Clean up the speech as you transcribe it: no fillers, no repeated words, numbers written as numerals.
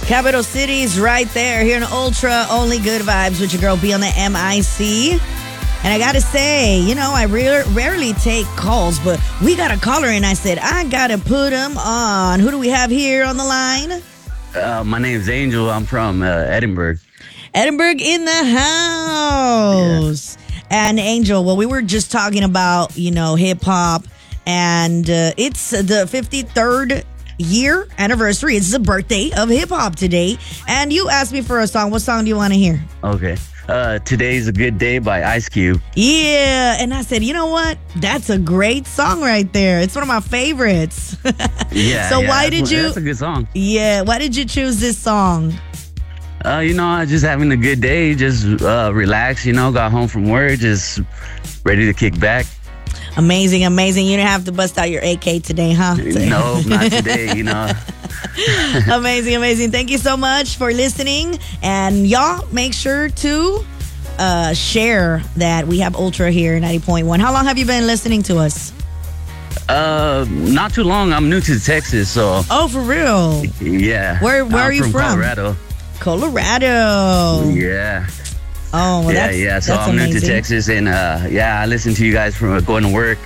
Capital City's right there. Here in Ultra, only good vibes with your girl B on the MIC. And I got to say, I rarely take calls, but we got a caller and I said, I got to put him on. Who do we have here on the line? My name's Angel. I'm from Edinburgh. Edinburgh in the house. Yeah. And Angel, well, we were just talking about, hip hop, and it's the 53rd year anniversary. It's the birthday of hip hop today. And you asked me for a song. What song do you want to hear? Okay. Today's a Good Day by Ice Cube. Yeah. And I said, you know what? That's a great song right there. It's one of my favorites. Yeah. That's a good song. Yeah. Why did you choose this song? Just having a good day, just relax, got home from work, just ready to kick back. Amazing. You didn't have to bust out your AK today, huh? No, not today, Amazing. Thank you so much for listening. And y'all, make sure to share that we have Ultra here, 90.1. How long have you been listening to us? Not too long. I'm new to Texas, so. Oh, for real? Yeah. Where are you from? Colorado. Yeah. Oh, well, So that's I'm amazing. new to Texas, and I listen to you guys from going to work.